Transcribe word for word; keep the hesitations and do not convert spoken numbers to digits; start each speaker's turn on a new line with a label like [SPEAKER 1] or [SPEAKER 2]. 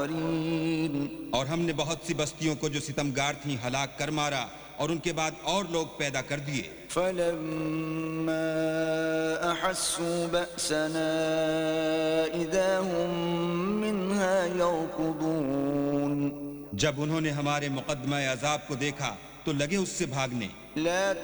[SPEAKER 1] और हमने बहुत सी बस्तियों को जो सितमगार थीं हलाक कर मारा और उनके बाद और लोग पैदा कर दिए।
[SPEAKER 2] फलम्मा अहस्सू बअसना इज़ा हुम मिन्हा यरकुदून,
[SPEAKER 1] जब उन्होंने हमारे मुकद्दमा अज़ाब को देखा तो लगे उससे भागने।